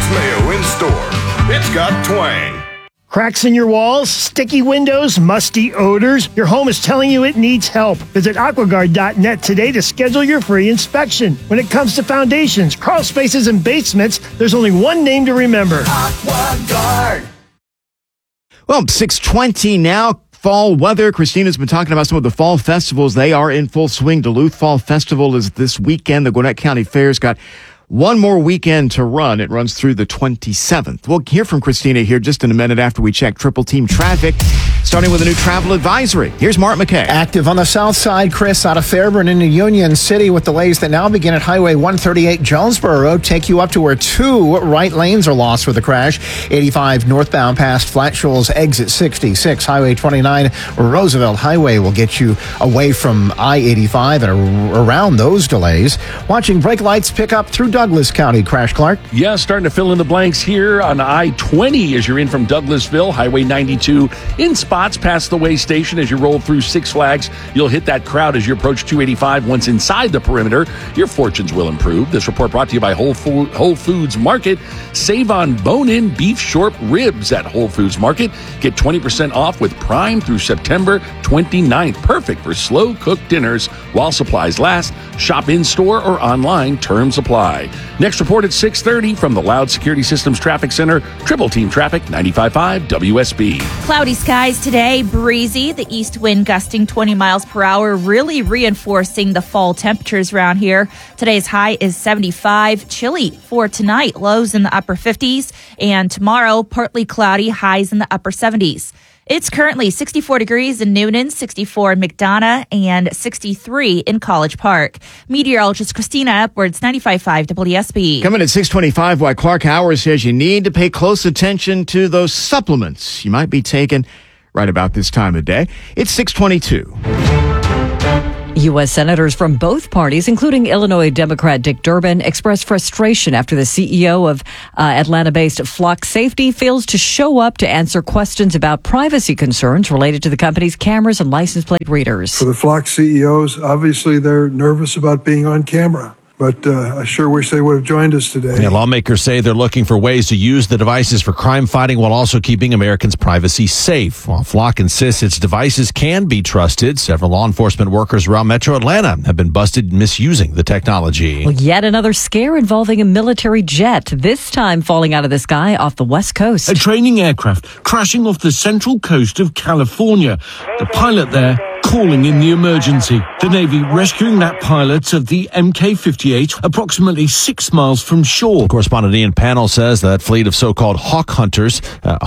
Mayo in store. It's got twang. Cracks in your walls, sticky windows, musty odors. Your home is telling you it needs help. Visit aquaguard.net today to schedule your free inspection. When it comes to foundations, crawl spaces, and basements, there's only one name to remember. AquaGuard. Well, 6:20 now. Fall weather. Christina's been talking about some of the fall festivals. They are in full swing. Duluth Fall Festival is this weekend. The Gwinnett County Fair's got one more weekend to run. It runs through the 27th. We'll hear from Christina here just in a minute after we check Triple Team traffic, starting with a new travel advisory. Here's Mark McKay. Active on the south side, Chris, out of Fairburn into Union City with delays that now begin at Highway 138 Jonesboro Road. Take you up to where 2 right lanes are lost with the crash. 85 northbound past Flat Shoals, exit 66. Highway 29 Roosevelt Highway will get you away from I-85 and around those delays. Watching brake lights pick up through Douglas County. Crash, Clark. Yeah, starting to fill in the blanks here on I-20 as you're in from Douglasville. Highway 92 in spots past the way station as you roll through Six Flags. You'll hit that crowd as you approach 285. Once inside the perimeter, your fortunes will improve. This report brought to you by Whole Foods Market. Save on bone-in beef short ribs at Whole Foods Market. Get 20% off with Prime through September 29th. Perfect for slow-cooked dinners while supplies last. Shop in-store or online. Terms apply. Next report at 6:30 from the Loud Security Systems Traffic Center. Triple Team Traffic, 95.5 WSB. Cloudy skies today, breezy. The east wind gusting 20 miles per hour, really reinforcing the fall temperatures around here. Today's high is 75. Chilly for tonight, lows in the upper 50s. And tomorrow, partly cloudy, highs in the upper 70s. It's currently 64 degrees in Newnan, 64 in McDonough, and 63 in College Park. Meteorologist Christina Edwards, 95.5 WSB. Coming at 6:25, why Clark Howard says you need to pay close attention to those supplements you might be taking right about this time of day. It's 6:22. U.S. senators from both parties, including Illinois Democrat Dick Durbin, expressed frustration after the CEO of Atlanta-based Flock Safety fails to show up to answer questions about privacy concerns related to the company's cameras and license plate readers. For the Flock CEOs, obviously they're nervous about being on camera. But I sure wish they would have joined us today. Yeah, lawmakers say they're looking for ways to use the devices for crime fighting while also keeping Americans' privacy safe. While Flock insists its devices can be trusted, several law enforcement workers around Metro Atlanta have been busted misusing the technology. Well, yet another scare involving a military jet, this time falling out of the sky off the West Coast. A training aircraft crashing off the central coast of California. The pilot there calling in the emergency. The Navy rescuing that pilot of the MK-58 approximately 6 miles from shore. Correspondent Ian Pannell says that fleet of so-called Hawker hunters,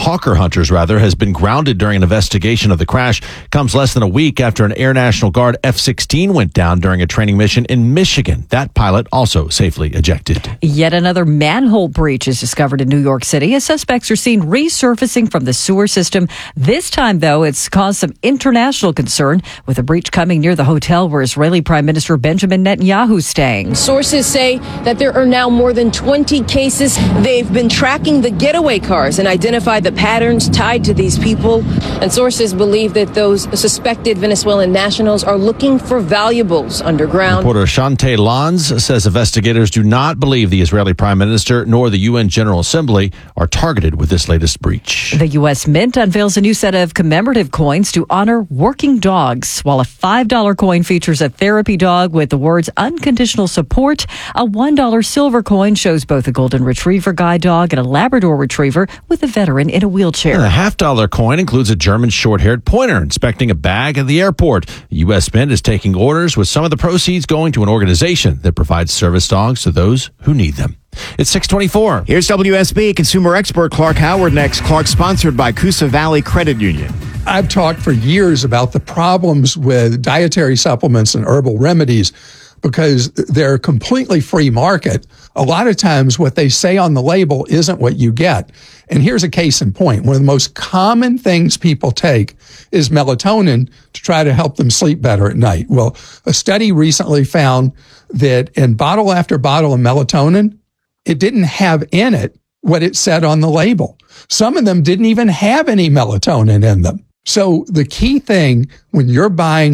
has been grounded during an investigation of the crash. Comes less than a week after an Air National Guard F-16 went down during a training mission in Michigan. That pilot also safely ejected. Yet another manhole breach is discovered in New York City as suspects are seen resurfacing from the sewer system. This time, though, it's caused some international concern, with a breach coming near the hotel where Israeli Prime Minister Benjamin Netanyahu is staying. Sources say that there are now more than 20 cases. They've been tracking the getaway cars and identified the patterns tied to these people. And sources believe that those suspected Venezuelan nationals are looking for valuables underground. Reporter Shante Lanz says investigators do not believe the Israeli Prime Minister nor the UN General Assembly are targeted with this latest breach. The U.S. Mint unveils a new set of commemorative coins to honor working dogs. While a $5 coin features a therapy dog with the words unconditional support, a $1 silver coin shows both a golden retriever guide dog and a Labrador retriever with a veteran in a wheelchair. And the $50 coin includes a German short-haired pointer inspecting a bag at the airport. The U.S. Mint is taking orders, with some of the proceeds going to an organization that provides service dogs to those who need them. It's 6:24. Here's WSB consumer expert Clark Howard next. Clark, sponsored by Coosa Valley Credit Union. I've talked for years about the problems with dietary supplements and herbal remedies because they're a completely free market. A lot of times what they say on the label isn't what you get. And here's a case in point. One of the most common things people take is melatonin to try to help them sleep better at night. Well, a study recently found that in bottle after bottle of melatonin, it didn't have in it what it said on the label. Some of them didn't even have any melatonin in them. So the key thing when you're buying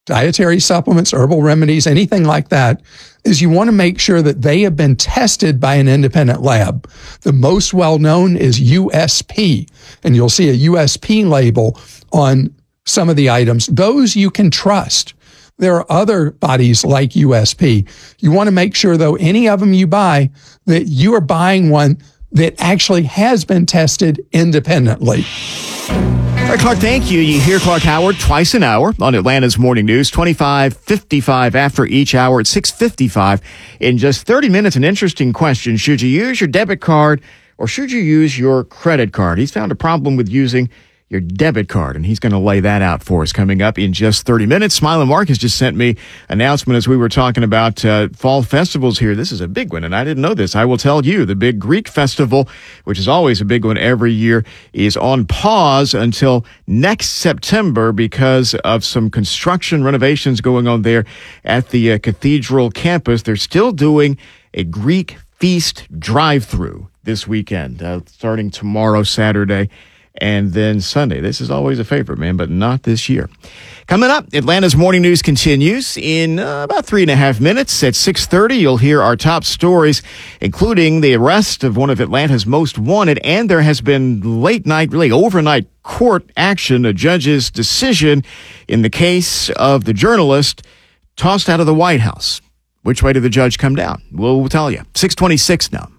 dietary supplements, herbal remedies, anything like that, is you want to make sure that they have been tested by an independent lab. The most well-known is USP, and you'll see a USP label on some of the items. Those you can trust. There are other bodies like USP. You want to make sure, though, any of them you buy, that you are buying one that actually has been tested independently. All right, Clark, thank you. You hear Clark Howard twice an hour on Atlanta's Morning News, 25:55 after each hour at 6:55. In just 30 minutes, an interesting question. Should you use your debit card or should you use your credit card? He's found a problem with using your debit card, and he's going to lay that out for us coming up in just 30 minutes. Smiley Mark has just sent me an announcement as we were talking about fall festivals here. This is a big one, and I didn't know this. I will tell you, the big Greek festival, which is always a big one every year, is on pause until next September because of some construction renovations going on there at the Cathedral campus. They're still doing a Greek feast drive-through this weekend, starting tomorrow, Saturday, and then Sunday. This is always a favorite, man, but not this year. Coming up, Atlanta's Morning News continues in about 3.5 minutes. At 6:30, you'll hear our top stories, including the arrest of one of Atlanta's most wanted, and there has been late-night, really overnight court action, a judge's decision in the case of the journalist tossed out of the White House. Which way did the judge come down? We'll tell you. 6:26 now.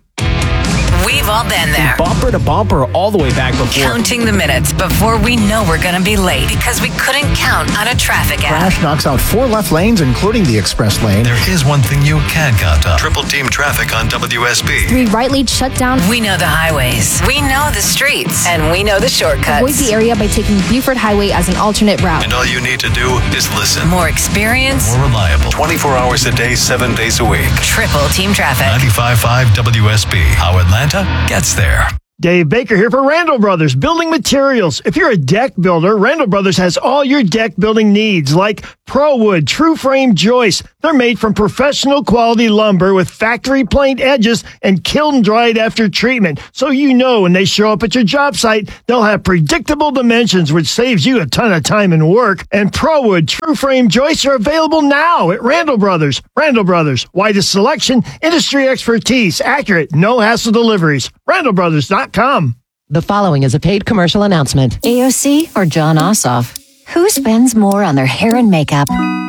We've all been there. Bumper to bumper all the way back before. Counting the minutes before we know we're going to be late because we couldn't count on a traffic app. Crash knocks out 4 left lanes, including the express lane. There is one thing you can count on. Triple team traffic on WSB. 3 right lanes shut down. We know the highways. We know the streets. And we know the shortcuts. Avoid the area by taking Buford Highway as an alternate route. And all you need to do is listen. More experience. More reliable. 24 hours a day, 7 days a week. Triple team traffic. 95.5 WSB. How Atlanta gets there. Dave Baker here for Randall Brothers Building Materials. If you're a deck builder, Randall Brothers has all your deck building needs, like ProWood, True Frame joists. They're made from professional quality lumber with factory planed edges and kiln dried after treatment. So you know when they show up at your job site, they'll have predictable dimensions, which saves you a ton of time and work. And ProWood, True Frame joists are available now at Randall Brothers. Randall Brothers, widest selection, industry expertise, accurate, no hassle deliveries. RandallBrothers.com. The following is a paid commercial announcement. AOC or John Ossoff? Who spends more on their hair and makeup?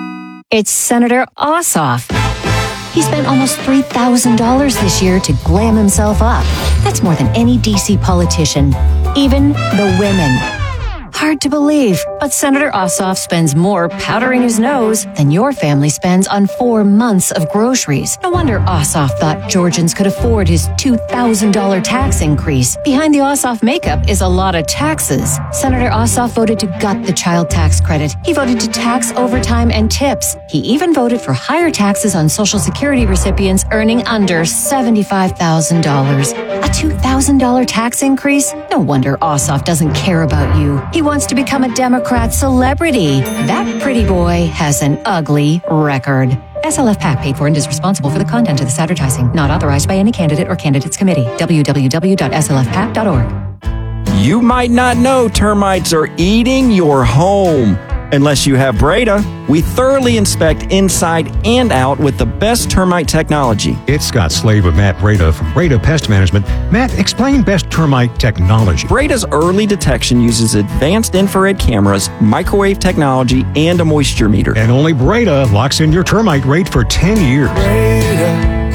It's Senator Ossoff. He spent almost $3,000 this year to glam himself up. That's more than any DC politician, even the women. Hard to believe, but Senator Ossoff spends more powdering his nose than your family spends on 4 months of groceries. No wonder Ossoff thought Georgians could afford his $2,000 tax increase. Behind the Ossoff makeup is a lot of taxes. Senator Ossoff voted to gut the child tax credit. He voted to tax overtime and tips. He even voted for higher taxes on Social Security recipients earning under $75,000. A $2,000 tax increase? No wonder Ossoff doesn't care about you. He wants to become a Democrat celebrity. That pretty boy has an ugly record. SLF PAC paid for and is responsible for the content of this advertising. Not authorized by any candidate or candidates committee. www.slfpac.org. You might not know termites are eating your home. Unless you have Breda, we thoroughly inspect inside and out with the best termite technology. It's Scott Slade with Matt Breda from Breda Pest Management. Matt, explain best termite technology. Breda's early detection uses advanced infrared cameras, microwave technology, and a moisture meter. And only Breda locks in your termite rate for 10 years. Breda,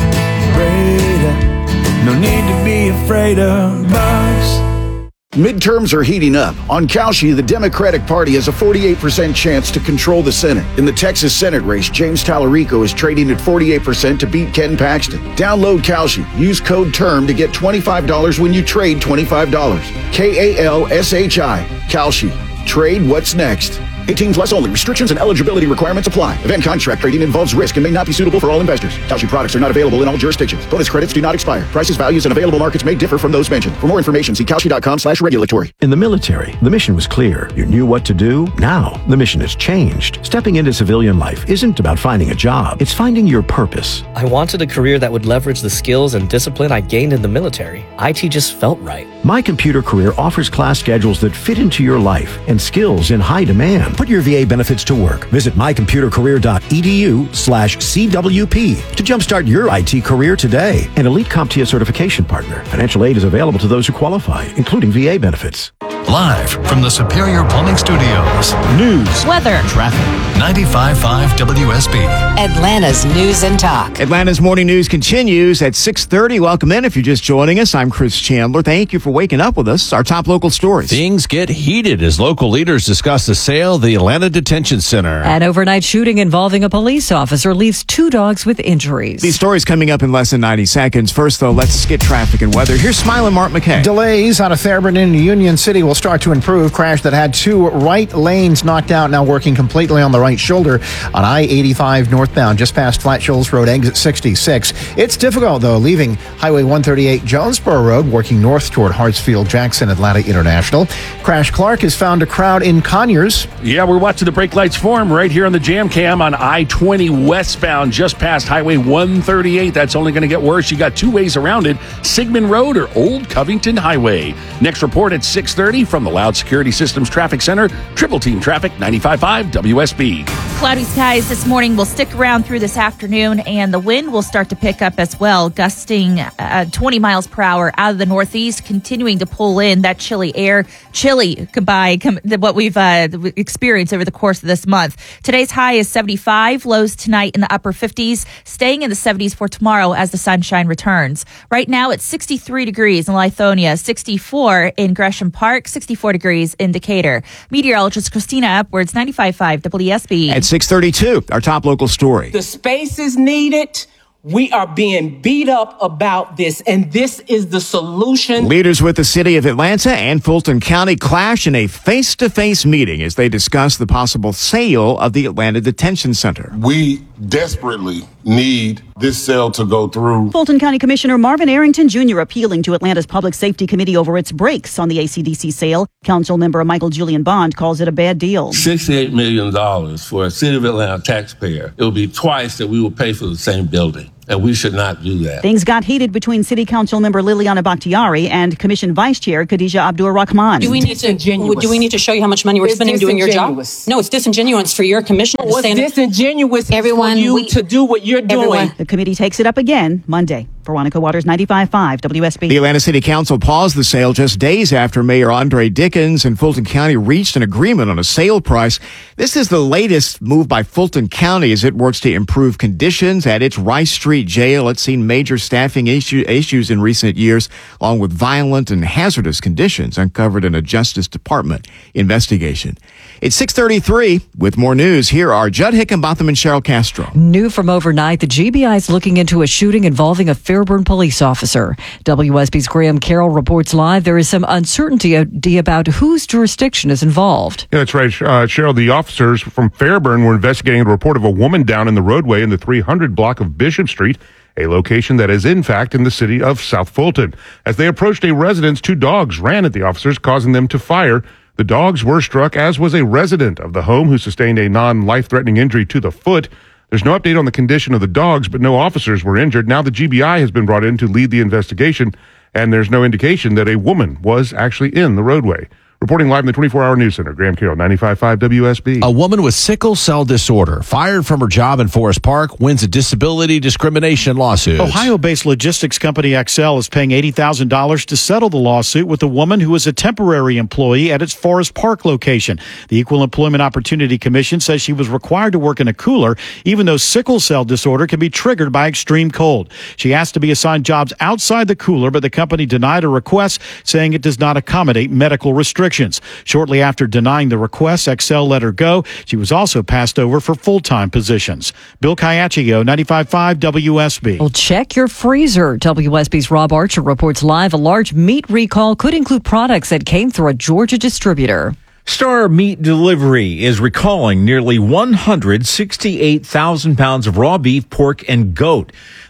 no need to be afraid of bugs. Midterms are heating up. On Kalshi, the Democratic Party has a 48% chance to control the Senate. In the Texas Senate race, James Tallarico is trading at 48% to beat Ken Paxton. Download Kalshi. Use code TERM to get $25 when you trade $25. KALSHI. Kalshi. Trade what's next. 18 plus only. Restrictions and eligibility requirements apply. Event contract trading involves risk and may not be suitable for all investors. Kalshi products are not available in all jurisdictions. Bonus credits do not expire. Prices, values, and available markets may differ from those mentioned. For more information, see Kalshi.com/regulatory. In the military, the mission was clear. You knew what to do. Now, the mission has changed. Stepping into civilian life isn't about finding a job. It's finding your purpose. I wanted a career that would leverage the skills and discipline I gained in the military. IT just felt right. My Computer Career offers class schedules that fit into your life and skills in high demand. Put your VA benefits to work. Visit mycomputercareer.edu/CWP to jumpstart your IT career today. An elite CompTIA certification partner. Financial aid is available to those who qualify, including VA benefits. Live from the Superior Plumbing Studios. News, weather, traffic. 95.5 WSB. Atlanta's News and Talk. Atlanta's morning news continues at 6:30. Welcome in. If you're just joining us, I'm Chris Chandler. Thank you for waking up with us. Our top local stories. Things get heated as local leaders discuss the sale of the Atlanta Detention Center. An overnight shooting involving a police officer leaves 2 dogs with injuries. These stories coming up in less than 90 seconds. First, though, let's get traffic and weather. Here's Smiling Mark McKay. Delays out of Fairburn into Union City will start to improve. Crash that had 2 right lanes knocked out, now working completely on the right shoulder on I-85 northbound, just past Flat Shoals Road, exit 66. It's difficult, though, leaving Highway 138 Jonesboro Road, working north toward Hartsfield Jackson Atlanta International. Crash Clark has found a crowd in Conyers. Yeah, we're watching the brake lights form right here on the jam cam on I-20 westbound, just past Highway 138. That's only going to get worse. You got 2 ways around it, Sigmund Road or Old Covington Highway. Next report at 6:30 from the Loud Security Systems Traffic Center, Triple Team Traffic, 95.5 WSB. Cloudy skies this morning will stick around through this afternoon, and the wind will start to pick up as well, gusting 20 miles per hour out of the northeast, continuing to pull in that chilly air. Chilly by what we've experienced over the course of this month. Today's high is 75, lows tonight in the upper 50s, staying in the 70s for tomorrow as the sunshine returns. Right now it's 63 degrees in Lithonia, 64 in Gresham Park, 64 degrees in Decatur. Meteorologist Christina Upwards, 95.5 WSB. At 6:32, our top local story. The space is needed. We are being beat up about this, and this is the solution. Leaders with the city of Atlanta and Fulton County clash in a face-to-face meeting as they discuss the possible sale of the Atlanta Detention Center. We desperately need this sale to go through. Fulton County Commissioner Marvin Arrington Jr. appealing to Atlanta's Public Safety Committee over its brakes on the ACDC sale. Council member Michael Julian Bond calls it a bad deal. $68 million for a city of Atlanta taxpayer. It will be twice that we will pay for the same building. And we should not do that. Things got heated between City Council member Liliana Bakhtiari and Commission Vice Chair Khadija Abdur Rahman. Do we need to show you how much money we're spending doing your job? No, it's disingenuous for your commissioner to say disingenuous for you to do what you're doing. The committee takes it up again Monday. Veronica Waters, 95.5 WSB. The Atlanta City Council paused the sale just days after Mayor Andre Dickens and Fulton County reached an agreement on a sale price. This is the latest move by Fulton County as it works to improve conditions at its Rice Street jail. It's seen major staffing issues in recent years, along with violent and hazardous conditions uncovered in a Justice Department investigation. It's 6:33 with more news. Here are Judd Hickenbotham and Cheryl Castro. New from overnight, the GBI is looking into a shooting involving a Fairburn police officer. WSB's Graham Carroll reports live there is some uncertainty about whose jurisdiction is involved. Yeah, that's right, Cheryl. The officers from Fairburn were investigating a report of a woman down in the roadway in the 300 block of Bishop Street, a location that is in fact in the city of South Fulton. As they approached a residence, 2 dogs ran at the officers, causing them to fire. The dogs were struck, as was a resident of the home who sustained a non-life-threatening injury to the foot. There's no update on the condition of the dogs, but no officers were injured. Now the GBI has been brought in to lead the investigation, and there's no indication that a woman was actually in the roadway. Reporting live in the 24-hour news center, Graham Carroll, 95.5 WSB. A woman with sickle cell disorder, fired from her job in Forest Park, wins a disability discrimination lawsuit. Ohio-based logistics company XL is paying $80,000 to settle the lawsuit with a woman who is a temporary employee at its Forest Park location. The Equal Employment Opportunity Commission says she was required to work in a cooler, even though sickle cell disorder can be triggered by extreme cold. She asked to be assigned jobs outside the cooler, but the company denied her request, saying it does not accommodate medical restrictions. Shortly after denying the request, XL let her go. She was also passed over for full-time positions. Bill Caiaccio, 95.5 WSB. Well, check your freezer. WSB's Rob Archer reports live a large meat recall could include products that came through a Georgia distributor. Star Meat Delivery is recalling nearly 168,000 pounds of raw beef, pork, and goat.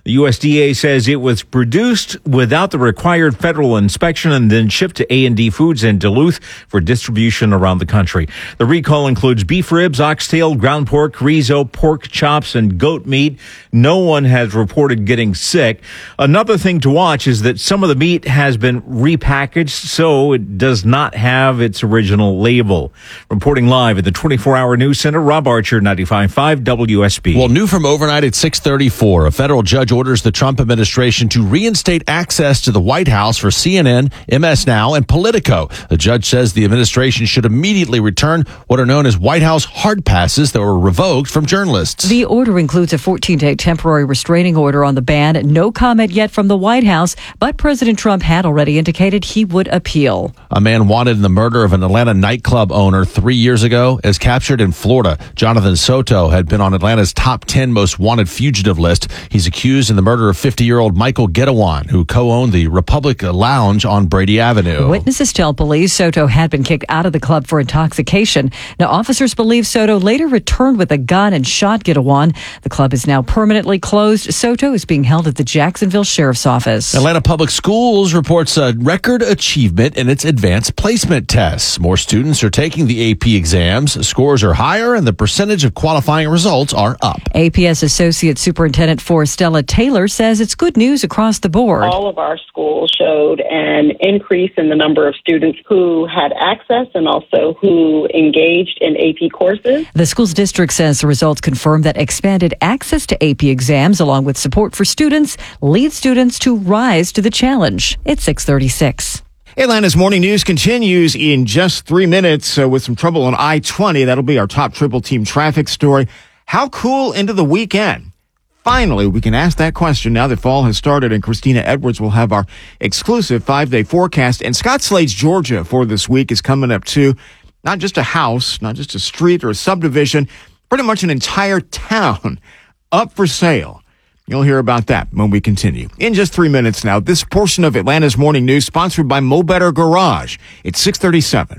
The USDA says it was produced without the required federal inspection and then shipped to A&D Foods in Duluth for distribution around the country. The recall includes beef ribs, oxtail, ground pork, chorizo, pork chops, and goat meat. No one has reported getting sick. Another thing to watch is that some of the meat has been repackaged, so it does not have its original label. Reporting live at the 24-hour news center, Rob Archer, 95.5 WSB. Well, new from overnight at 6:34, a federal judge orders the Trump administration to reinstate access to the White House for CNN, MS Now, and Politico. The judge says the administration should immediately return what are known as White House hard passes that were revoked from journalists. The order includes a 14-day temporary restraining order on the ban. No comment yet from the White House, but President Trump had already indicated he would appeal. A man wanted in the murder of an Atlanta nightclub owner 3 years ago is captured in Florida. Jonathan Soto had been on Atlanta's top 10 most wanted fugitive list. He's accused in the murder of 50-year-old Michael Gedewan, who co-owned the Republic Lounge on Brady Avenue. Witnesses tell police Soto had been kicked out of the club for intoxication. Now, officers believe Soto later returned with a gun and shot Gedewan. The club is now permanently closed. Soto is being held at the Jacksonville Sheriff's Office. Atlanta Public Schools reports a record achievement in its advanced placement tests. More students are taking the AP exams. Scores are higher, and the percentage of qualifying results are up. APS Associate Superintendent Forestella Taylor says it's good news across the board. All of our schools showed an increase in the number of students who had access and also who engaged in AP courses. The school's district says the results confirm that expanded access to AP exams, along with support for students, lead students to rise to the challenge. It's 6:36. Atlanta's morning news continues in just 3 minutes with some trouble on I-20. That'll be our top triple team traffic story. How cool into the weekend? Finally, we can ask that question now that fall has started, and Christina Edwards will have our exclusive 5-day forecast. And Scott Slade's Georgia for this week is coming up too. Not just a house, not just a street or a subdivision, pretty much an entire town up for sale. You'll hear about that when we continue. In just 3 minutes now, this portion of Atlanta's morning news sponsored by Mo Better Garage. It's 6:37.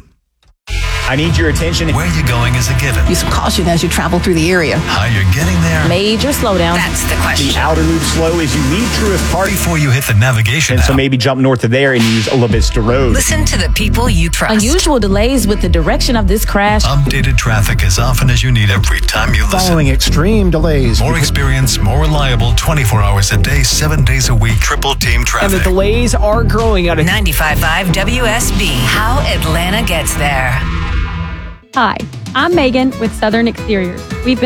I need your attention. Where you're going is a given. Use caution as you travel through the area. How you're getting there. Major slowdown. That's the question. The outer loop slow as you leave Truist Park. Before you hit the navigation And app. so maybe jump north of there and use Ola Vista Road. Listen to the people you trust. Unusual delays with the direction of this crash. Updated traffic as often as you need every time you listen. Following extreme delays. More experience, more reliable, 24 hours a day, 7 days a week. Triple team And traffic. the delays are growing out of 95.5 WSB. How Atlanta gets there. Hi, I'm Megan with Southern Exteriors. We've been